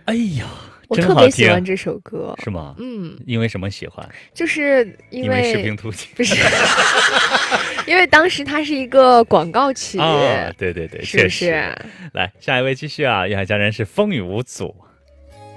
哎呀， 我真好听， 特别喜欢这首歌。 是吗？ 嗯， 因为什么喜欢？ 就是因因为士为兵突击不是，因为当时它是一个广告曲， 啊，对对对， 是不确实。 是？ 来，下一位继续啊，粤海佳人是风雨无阻。